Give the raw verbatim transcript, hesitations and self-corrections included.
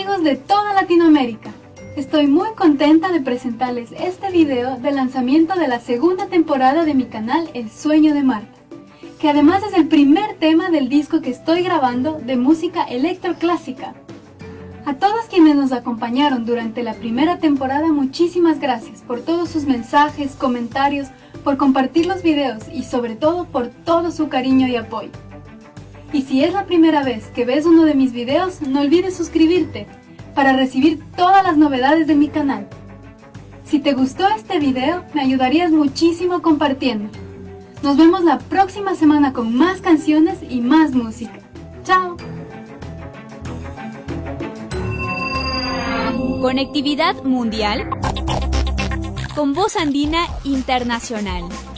amigos de toda Latinoamérica, estoy muy contenta de presentarles este video del lanzamiento de la segunda temporada de mi canal El Sueño de Marta, que además es el primer tema del disco que estoy grabando de música electroclásica. A todos quienes nos acompañaron durante la primera temporada, muchísimas gracias por todos sus mensajes, comentarios, por compartir los videos y sobre todo por todo su cariño y apoyo. Y si es la primera vez que ves uno de mis videos, no olvides suscribirte para recibir todas las novedades de mi canal. Si te gustó este video, me ayudarías muchísimo compartiendo. Nos vemos la próxima semana con más canciones y más música. ¡Chao! Conectividad mundial con Voz Andina Internacional.